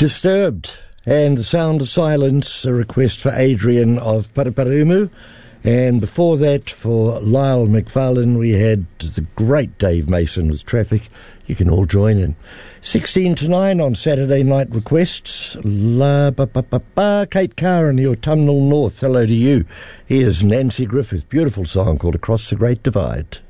Disturbed and The Sound of Silence, a request for Adrian of Paraparumu. And before that, for Lyle McFarlane, we had the great Dave Mason with Traffic. You can all join in. 16 to 9 on Saturday Night Requests. Kate Carr in the Autumnal North, hello to you. Here's Nancy Griffith, beautiful song called Across the Great Divide.